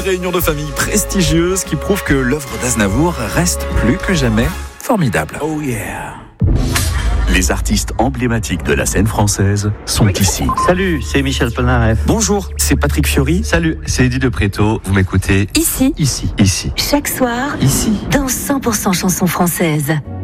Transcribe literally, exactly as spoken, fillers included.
réunion de famille prestigieuse qui prouve que l'œuvre d'Aznavour reste plus que jamais formidable. Oh yeah. Les artistes emblématiques de la scène française sont ici. Salut, c'est Michel Polnareff. Bonjour, c'est Patrick Fiori. Salut, c'est Eddie de Préto. Vous m'écoutez Ici. Ici. Ici. Chaque soir. Ici. Dans cent pour cent chansons françaises.